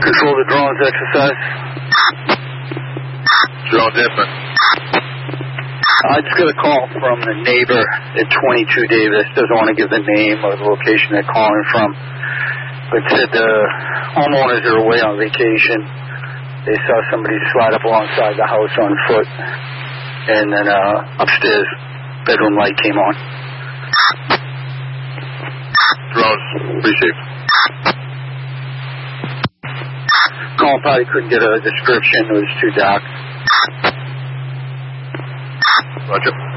Control the drones exercise. Drones input. I just got a call from a neighbor at 22 Davis. Doesn't want to give the name or the location they're calling from, but said the homeowners are away on vacation. They saw somebody slide up alongside the house on foot, and then upstairs bedroom light came on. Drones received. Call probably couldn't get a description. It was too dark. Roger.